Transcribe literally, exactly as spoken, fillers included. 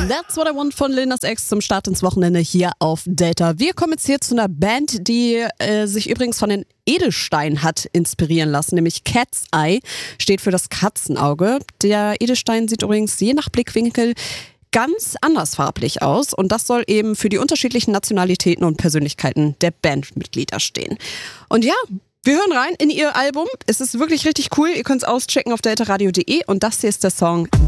That's What I Want von Lil Nas X zum Start ins Wochenende hier auf Delta. Wir kommen jetzt hier zu einer Band, die äh, sich übrigens von den Edelstein hat inspirieren lassen, nämlich Cat's Eye, steht für das Katzenauge. Der Edelstein sieht übrigens je nach Blickwinkel ganz anders farblich aus und das soll eben für die unterschiedlichen Nationalitäten und Persönlichkeiten der Bandmitglieder stehen. Und ja, wir hören rein in ihr Album. Es ist wirklich richtig cool. Ihr könnt es auschecken auf delta radio punkt de und das hier ist der Song